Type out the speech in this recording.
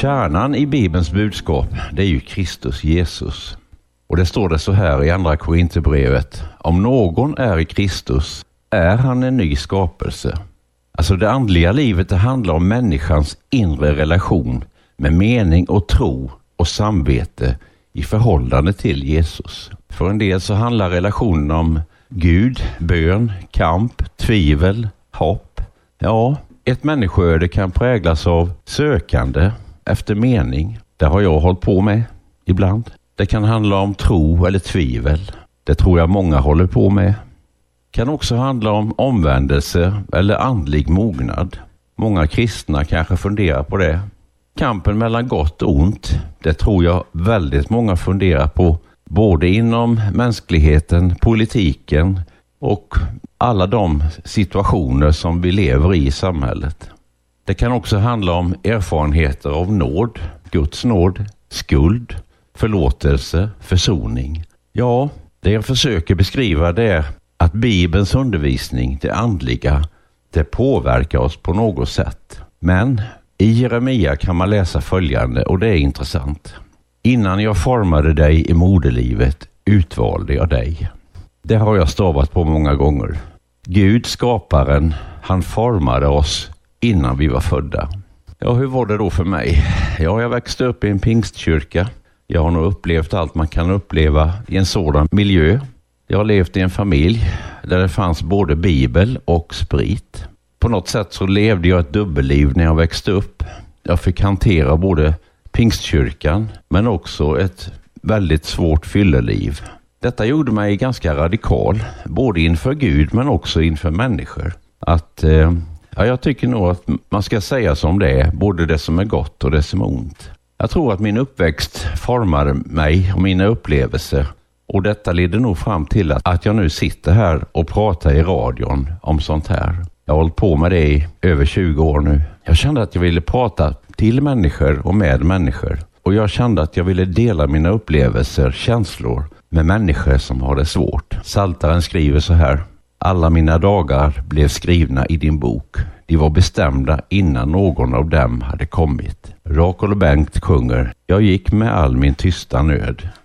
Kärnan i Bibelns budskap, det är ju Kristus Jesus. Och det står det så här i andra Korinthierbrevet: om någon är i Kristus är han en ny skapelse. Alltså det andliga livet, det handlar om människans inre relation med mening och tro och samvete i förhållande till Jesus. För en del så handlar relationen om Gud, bön, kamp, tvivel, hopp. Ja, ett människoöde kan präglas av sökande efter mening. Det har jag hållit på med ibland. Det kan handla om tro eller tvivel. Det tror jag många håller på med. Kan också handla om omvändelse eller andlig mognad. Många kristna kanske funderar på det. Kampen mellan gott och ont, det tror jag väldigt många funderar på. Både inom mänskligheten, politiken och alla de situationer som vi lever i samhället. Det kan också handla om erfarenheter av nåd, Guds nåd, skuld, förlåtelse, försoning. Ja, det jag försöker beskriva det är att Bibelns undervisning, det andliga, det påverkar oss på något sätt. Men i Jeremia kan man läsa följande, och det är intressant. Innan jag formade dig i moderlivet utvalde jag dig. Det har jag stavat på många gånger. Gud, skaparen, han formade oss innan vi var födda. Ja, hur var det då för mig? Ja, jag växte upp i en pingstkyrka. Jag har nog upplevt allt man kan uppleva i en sådan miljö. Jag har levt i en familj där det fanns både bibel och sprit. På något sätt så levde jag ett dubbelliv när jag växte upp. Jag fick hantera både pingstkyrkan men också ett väldigt svårt fylleliv. Detta gjorde mig ganska radikal, både inför Gud men också inför människor. Jag tycker nog att man ska säga som det är, både det som är gott och det som är ont. Jag tror att min uppväxt formade mig och mina upplevelser, och detta leder nog fram till att jag nu sitter här och pratar i radion om sånt här. Jag har hållit på med det i över 20 år nu. Jag kände att jag ville prata till människor och med människor. Och jag kände att jag ville dela mina upplevelser, känslor med människor som har det svårt. Psaltaren skriver så här: alla mina dagar blev skrivna i din bok. De var bestämda innan någon av dem hade kommit. Rakel och Bengt sjunger: jag gick med all min tysta nöd.